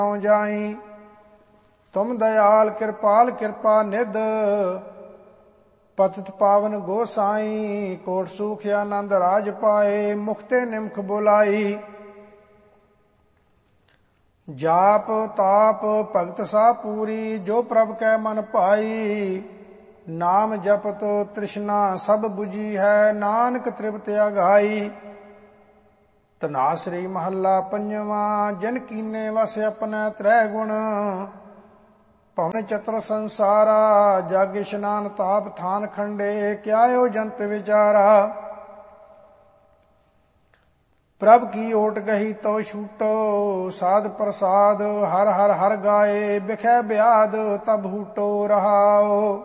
ਜਾਈ। ਤੁਮ ਦਇਆਲ ਕਿਰਪਾਲ ਕਿਰਪਾ ਨਿਧ, ਪਤਿਤ ਪਾਵਨ ਗੋਸਾਈ। ਕੋਟ ਸੂਖ ਆਨੰਦ ਰਾਜ ਪਾਏ, ਮੁਖਤੇ ਨਿਮਖ ਬੁਲਾਈ। ਜਾਪ ਤਾਪ ਭਗਤ ਸਾ ਪੂਰੀ, ਜੋ ਪ੍ਰਭ ਕੈ ਮਨ ਭਾਈ। ਨਾਮ ਜਪਤ ਤ੍ਰਿਸ਼ਨਾ ਸਭ 부ਜੀ ਹੈ, ਨਾਨਕ ਤ੍ਰਿਪਤ ਅਗਾਈ। ਧਨਾਸਰੀ ਮਹੱਲਾ ਪੰਜਵਾਂ। ਜਿਨ ਕੀਨੇ ਵਸ ਆਪਣਾ ਤ੍ਰੈ ਗੁਣ, ਭਵਨ ਚਤੁਰ ਸੰਸਾਰਾ। ਜਗ ਇਸ਼ਨਾਨ ਤਾਪ ਥਾਨ ਖੰਡੇ, ਕਿਆਇਓ ਜੰਤ ਵਿਚਾਰਾ। ਪ੍ਰਭ ਕੀ ਓਟ ਗਹੀ ਤੋ ਛੂਟੋ, ਸਾਧ ਪ੍ਰਸਾਦ ਹਰ ਹਰ ਹਰ ਗਾਏ। ਬਿਖੈ ਬਿਆਦ ਤਬ ਹੂਟੋ ਰਹਾਓ,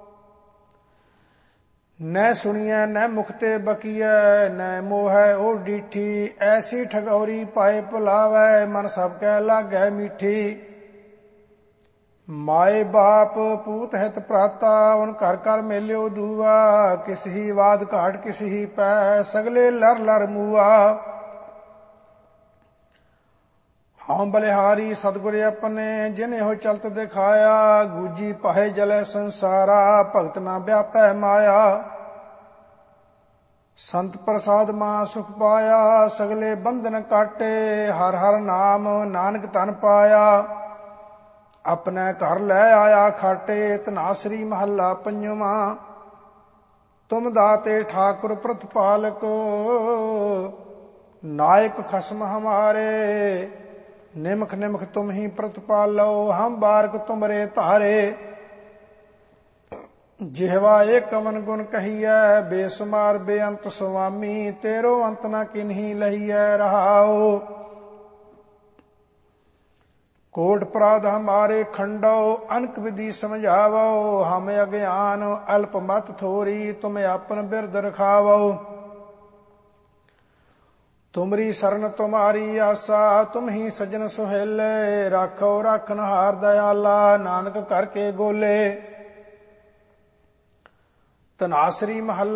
ਨੈ ਸੁਣੀਐ ਨੈ ਮੁਖ ਤੇ ਬਕੀਐ। ਨੈ ਮੋਹੈ ਓ ਡੀਠੀ, ਐਸੀ ਠਗੌਰੀ ਪਾਏ ਭੁਲਾਵੈ। ਮਨ ਸਭ ਕੈ ਲਾਗੈ ਮੀਠੀ। ਮਾਏ ਬਾਪ ਪੂਤ ਹਿਤ ਭਰਾਤਾ, ਉਨ ਘਰ ਘਰ ਮੇਲਿਓ ਦੂਆ। ਕਿਸ ਹੀ ਵਾਦ ਘਾਟ ਕਿਸ ਹੀ ਪੈ, ਸਗਲੇ ਲਰ ਲਰ ਮੂਆ। ਹਉ ਬਲਿਹਾਰੀ ਸਤਿਗੁਰ ਆਪਣੇ, ਜਿਨ ਇਹੋ ਚਲਤ ਦਿਖਾਇਆ। ਗੂਜੀ ਪਾਹੇ ਜਲੇ ਸੰਸਾਰਾ, ਭਗਤ ਨਾ ਵਿਆਪੈ ਮਾਇਆ। ਸੰਤ ਪ੍ਰਸਾਦ ਮਾਂ ਸੁਖ ਪਾਇਆ, ਸਗਲੇ ਬੰਧਨ ਕਾਟੇ। ਹਰ ਹਰ ਨਾਮ ਨਾਨਕ ਧਨ ਪਾਇਆ, ਆਪਣੇ ਘਰ ਲੈ ਆਇਆ ਖਾਟੇ। ਧਨਾਸਰੀ ਮਹੱਲਾ ਪੰਜਵਾਂ। ਤੁਮ ਦਾਤੇ ਠਾਕੁਰ ਪ੍ਰਤਪਾਲਕ, ਨਾਇਕ ਖਸਮ ਹਮਾਰੇ। ਨਿਮਖ ਨਿਮਖ ਤੁਮ ਹੀ ਪ੍ਰਤਪਾਲੋ, ਹਮ ਬਾਰਕ ਤੁਮਰੇ ਧਾਰੇ। ਜਿਹਵਾ ਏ ਕਵਨ ਗੁਣ ਕਹੀਐ, ਬੇਸੁਮਾਰ ਬੇਅੰਤ ਸੁਆਮੀ। ਤੇਰੋ ਅੰਤ ਨਾ ਕਿਨਹੀ ਲਹੀਐ ਰਹਾਓ। ਕੋਟ ਅਪਰਾਧ ਹਮਾਰੇ ਖੰਡੋ, ਅਨਕ ਵਿਧੀ ਸਮਝਾਵੋ। ਹਮ ਅਗਿਆਨ ਅਲਪ ਮਤ ਥੋਰੀ, ਤੁਮ ਆਪਨ ਬਿਰਦ ਰਖਾਵੋ। ਤੁਮਰੀ ਸਰਨ ਤੁਮਾਰੀ ਆਸਾ, ਤੁਮ ਹੀ ਸਜਣ ਸੁਹੇਲੇ। ਰਾਖੋ ਰਾਖਨਹਾਰ ਦਇਆਲਾ, ਨਾਨਕ ਕਰਕੇ ਗੋਲੇ। ਧਨਾਸਰੀ ਮਹੱਲਾ